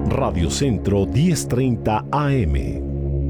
Radio Centro 1030 AM.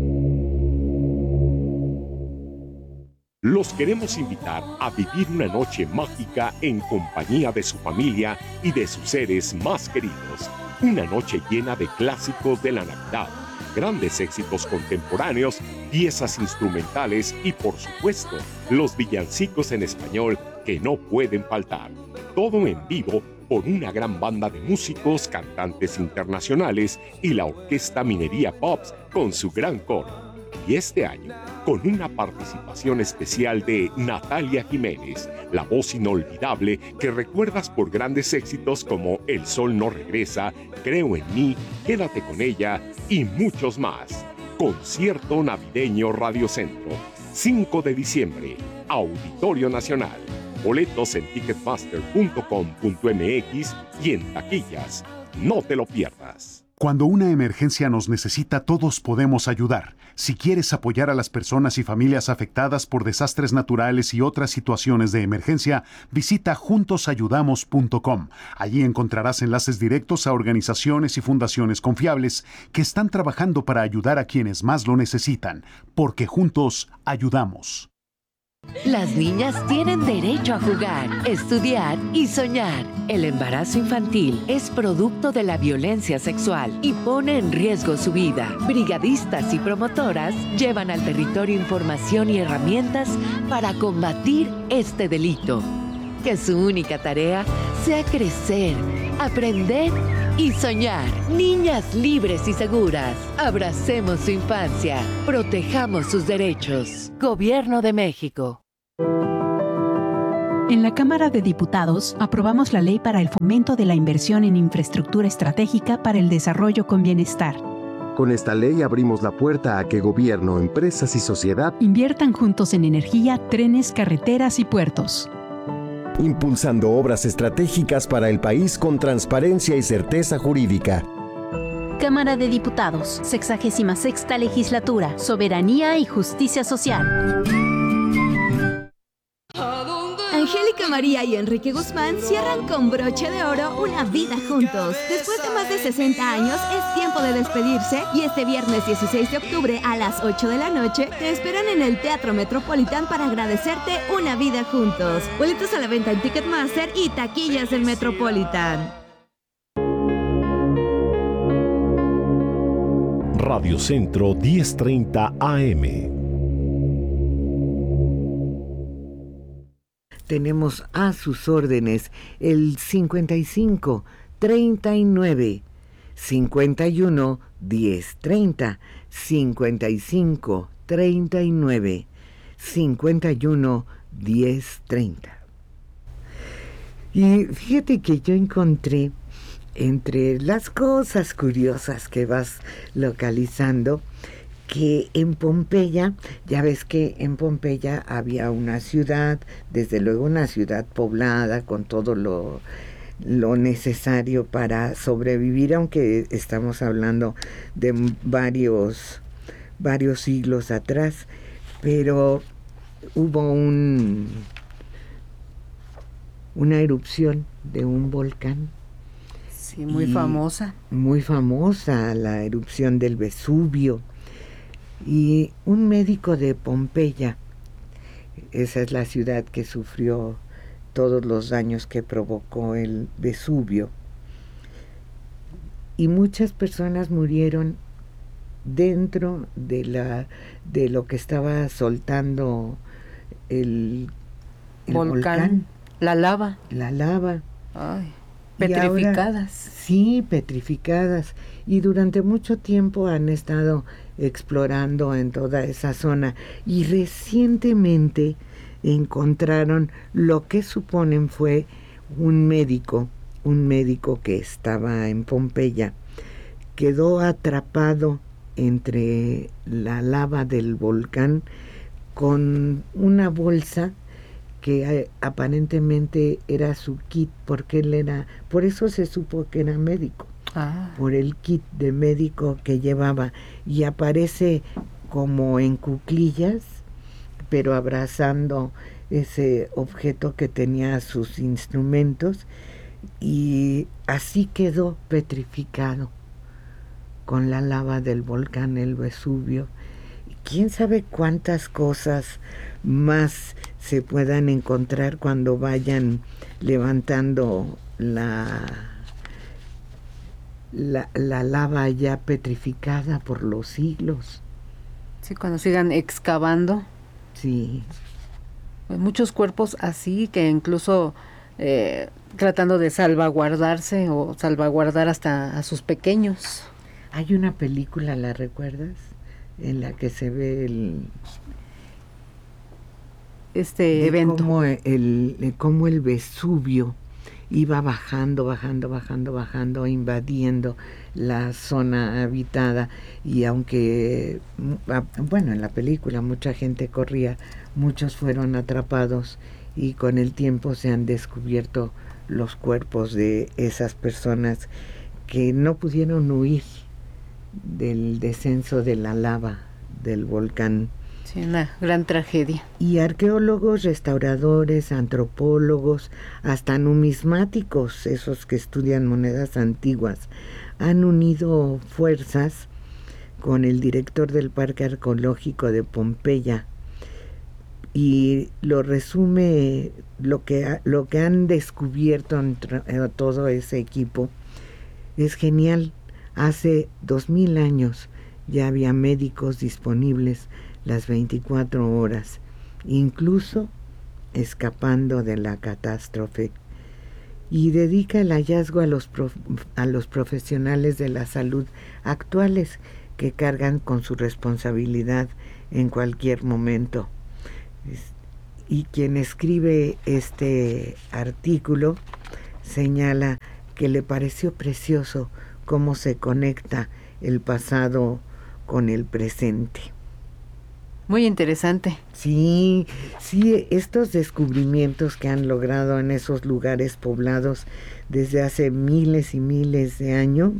Los queremos invitar a vivir una noche mágica en compañía de su familia y de sus seres más queridos. Una noche llena de clásicos de la Navidad, grandes éxitos contemporáneos, piezas instrumentales y, por supuesto, los villancicos en español que no pueden faltar. Todo en vivo por una gran banda de músicos, cantantes internacionales y la Orquesta Minería Pops con su gran coro. Y este año, con una participación especial de Natalia Jiménez, la voz inolvidable que recuerdas por grandes éxitos como El Sol No Regresa, Creo en Mí, Quédate con Ella y muchos más. Concierto Navideño Radio Centro, 5 de diciembre, Auditorio Nacional. Boletos en ticketmaster.com.mx y en taquillas. No te lo pierdas. Cuando una emergencia nos necesita, todos podemos ayudar. Si quieres apoyar a las personas y familias afectadas por desastres naturales y otras situaciones de emergencia, visita juntosayudamos.com. Allí encontrarás enlaces directos a organizaciones y fundaciones confiables que están trabajando para ayudar a quienes más lo necesitan, porque juntos ayudamos. Las niñas tienen derecho a jugar, estudiar y soñar. El embarazo infantil es producto de la violencia sexual y pone en riesgo su vida. Brigadistas y promotoras llevan al territorio información y herramientas para combatir este delito. Que su única tarea sea crecer, aprender y soñar. Niñas libres y seguras. Abracemos su infancia. Protejamos sus derechos. Gobierno de México. En la Cámara de Diputados aprobamos la ley para el fomento de la inversión en infraestructura estratégica para el desarrollo con bienestar. Con esta ley abrimos la puerta a que gobierno, empresas y sociedad inviertan juntos en energía, trenes, carreteras y puertos. Impulsando obras estratégicas para el país con transparencia y certeza jurídica. Cámara de Diputados, 66ª Legislatura, Soberanía y Justicia Social. Angélica María y Enrique Guzmán cierran con broche de oro una vida juntos. Después de más de 60 años, es tiempo de despedirse y este viernes 16 de octubre a las 8 de la noche te esperan en el Teatro Metropolitan para agradecerte una vida juntos. Boletos a la venta en Ticketmaster y taquillas del Metropolitan. Radio Centro 1030 AM. Tenemos a sus órdenes el 55 39 51 1030, 55 39 51 1030. Y fíjate que yo encontré, entre las cosas curiosas que vas localizando, que en Pompeya, ya ves que en Pompeya había una ciudad, desde luego una ciudad poblada con todo lo necesario para sobrevivir, aunque estamos hablando de varios siglos atrás, pero hubo una erupción de un volcán. Sí, muy famosa. Muy famosa, la erupción del Vesubio. Y un médico de Pompeya, esa es la ciudad que sufrió todos los daños que provocó el Vesubio, y muchas personas murieron dentro de lo que estaba soltando el volcán. La lava. Ay, petrificadas. Sí, petrificadas. Y durante mucho tiempo han estado explorando en toda esa zona. Y recientemente encontraron lo que suponen fue un médico que estaba en Pompeya. Quedó atrapado entre la lava del volcán con una bolsa que aparentemente era su kit, porque por eso se supo que era médico, por el kit de médico que llevaba, y aparece como en cuclillas, pero abrazando ese objeto que tenía sus instrumentos, y así quedó petrificado con la lava del volcán el Vesubio. Quién sabe cuántas cosas más se puedan encontrar cuando vayan levantando la lava ya petrificada por los siglos. Sí, cuando sigan excavando. Sí. Pues muchos cuerpos así que incluso tratando de salvaguardarse o salvaguardar hasta a sus pequeños. Hay una película, ¿la recuerdas? En la que se ve evento. Cómo el Vesubio iba bajando, invadiendo la zona habitada, y aunque, bueno, en la película mucha gente corría, muchos fueron atrapados, y con el tiempo se han descubierto los cuerpos de esas personas que no pudieron huir del descenso de la lava del volcán. Sí, una gran tragedia. Y arqueólogos, restauradores, antropólogos, hasta numismáticos, esos que estudian monedas antiguas, han unido fuerzas con el director del Parque Arqueológico de Pompeya, y lo resume lo que han descubierto entre todo ese equipo. Es genial. Hace 2000 años ya había médicos disponibles las 24 horas, incluso escapando de la catástrofe, y dedica el hallazgo a los profesionales de la salud actuales, que cargan con su responsabilidad en cualquier momento. Y quien escribe este artículo señala que le pareció precioso cómo se conecta el pasado con el presente. Muy interesante. Sí, estos descubrimientos que han logrado en esos lugares poblados desde hace miles y miles de años,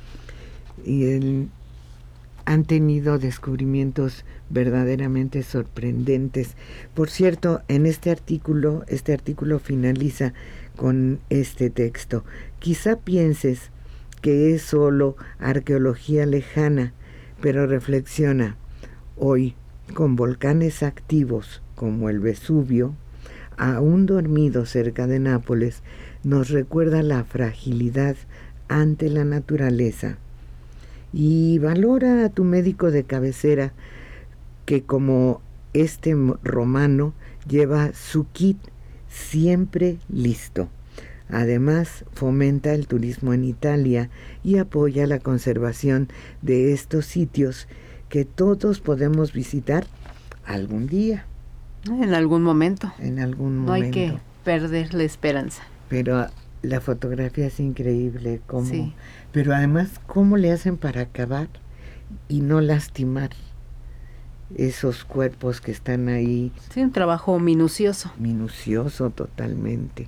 han tenido descubrimientos verdaderamente sorprendentes. Por cierto, en este artículo finaliza con este texto: quizá pienses que es solo arqueología lejana, pero reflexiona. Hoy, con volcanes activos como el Vesubio, aún dormido cerca de Nápoles, nos recuerda la fragilidad ante la naturaleza. Y valora a tu médico de cabecera, que como este romano lleva su kit siempre listo. Además, fomenta el turismo en Italia y apoya la conservación de estos sitios que todos podemos visitar algún día. En algún momento. No hay que perder la esperanza. Pero la fotografía es increíble, sí. Pero además, ¿cómo le hacen para acabar y no lastimar esos cuerpos que están ahí? Sí, un trabajo minucioso. Minucioso totalmente.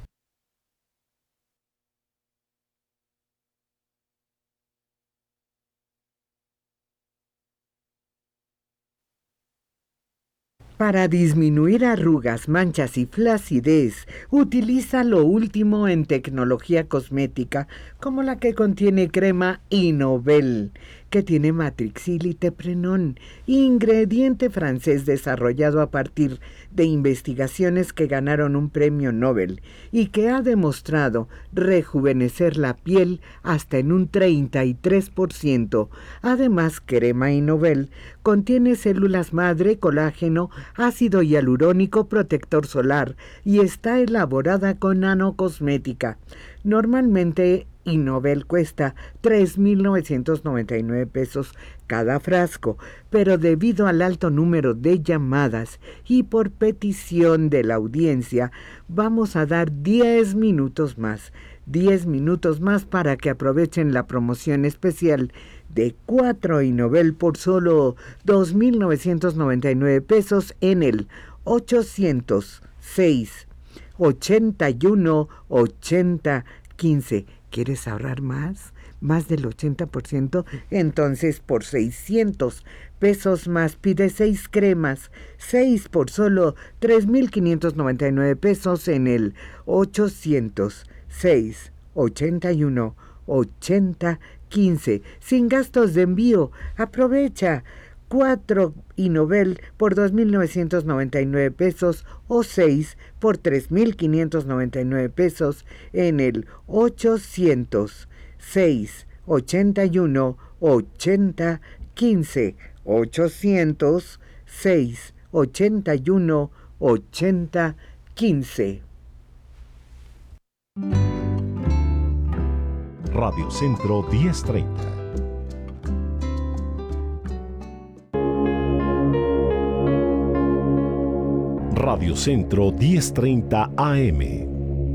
Para disminuir arrugas, manchas y flacidez, utiliza lo último en tecnología cosmética, como la que contiene crema Innovel, que tiene matrixil y teprenón, ingrediente francés desarrollado a partir de investigaciones que ganaron un premio Nobel y que ha demostrado rejuvenecer la piel hasta en un 33%. Además, crema Innovel contiene células madre, colágeno, ácido hialurónico, protector solar y está elaborada con nanocosmética. Normalmente, Innovel cuesta 3,999 pesos cada frasco, pero debido al alto número de llamadas y por petición de la audiencia, vamos a dar 10 minutos más para que aprovechen la promoción especial de 4 Innovel por solo 2,999 pesos en el 806 81 80 15. ¿Quieres ahorrar más? ¿Más del 80%? Entonces, por 600 pesos más, pide 6 cremas, 6 por solo 3,599 pesos en el 806 81 8015, sin gastos de envío. Aprovecha 4 y Novel por 2,999 pesos o 6 por 3,599 pesos en el 800 681 8015, 800 681 8015. Radio Centro 1030. Radio Centro 1030 AM.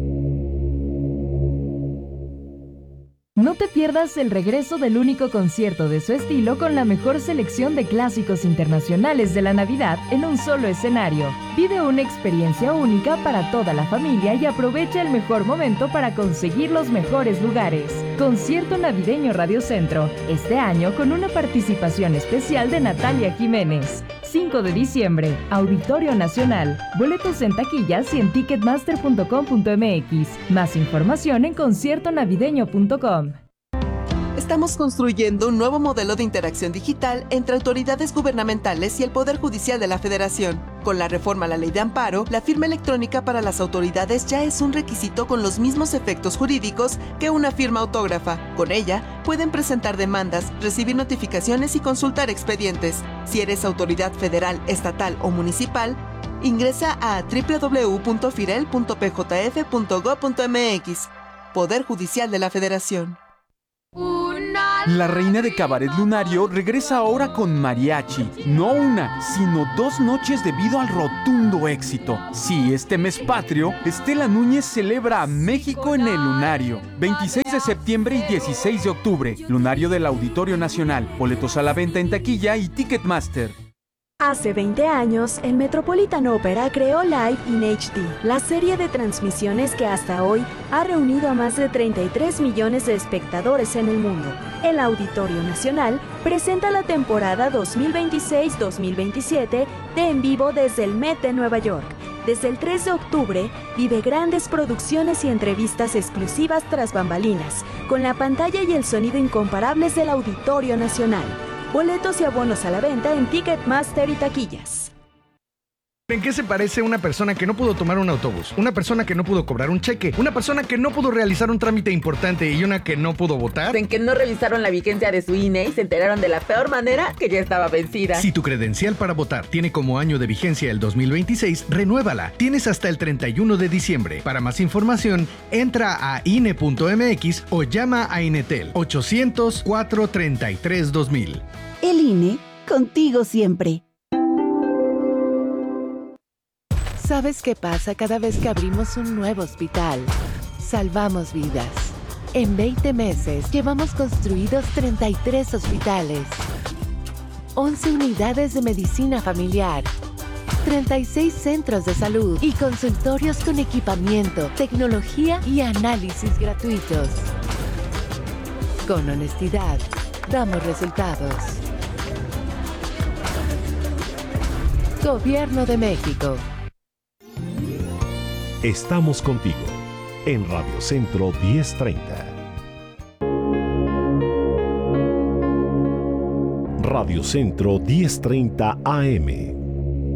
No te pierdas el regreso del único concierto de su estilo con la mejor selección de clásicos internacionales de la Navidad en un solo escenario. Vive una experiencia única para toda la familia y aprovecha el mejor momento para conseguir los mejores lugares. Concierto navideño Radio Centro, este año con una participación especial de Natalia Jiménez. 5 de diciembre, Auditorio Nacional. Boletos en taquillas y en ticketmaster.com.mx. Más información en conciertonavideño.com. Estamos construyendo un nuevo modelo de interacción digital entre autoridades gubernamentales y el Poder Judicial de la Federación. Con la reforma a la Ley de Amparo, la firma electrónica para las autoridades ya es un requisito con los mismos efectos jurídicos que una firma autógrafa. Con ella, pueden presentar demandas, recibir notificaciones y consultar expedientes. Si eres autoridad federal, estatal o municipal, ingresa a www.firel.pjf.gov.mx. Poder Judicial de la Federación. La reina de Cabaret Lunario regresa ahora con mariachi. No una, sino 2 noches debido al rotundo éxito. Sí, este mes patrio, Estela Núñez celebra a México en el Lunario. 26 de septiembre y 16 de octubre. Lunario del Auditorio Nacional. Boletos a la venta en taquilla y Ticketmaster. Hace 20 años, el Metropolitan Opera creó Live in HD, la serie de transmisiones que hasta hoy ha reunido a más de 33 millones de espectadores en el mundo. El Auditorio Nacional presenta la temporada 2026-2027 de En Vivo desde el Met de Nueva York. Desde el 3 de octubre, vive grandes producciones y entrevistas exclusivas tras bambalinas, con la pantalla y el sonido incomparables del Auditorio Nacional. Boletos y abonos a la venta en Ticketmaster y taquillas. ¿En qué se parece una persona que no pudo tomar un autobús? Una persona que no pudo cobrar un cheque, una persona que no pudo realizar un trámite importante y una que no pudo votar. En que no revisaron la vigencia de su INE y se enteraron de la peor manera que ya estaba vencida. Si tu credencial para votar tiene como año de vigencia el 2026, renuévala. Tienes hasta el 31 de diciembre. Para más información, entra a INE.mx o llama a Inetel 800-433-2000. El INE, contigo siempre. ¿Sabes qué pasa cada vez que abrimos un nuevo hospital? Salvamos vidas. En 20 meses llevamos construidos 33 hospitales, 11 unidades de medicina familiar, 36 centros de salud y consultorios con equipamiento, tecnología y análisis gratuitos. Con honestidad, damos resultados. Gobierno de México. Estamos contigo en Radio Centro 1030. Radio Centro 1030 AM.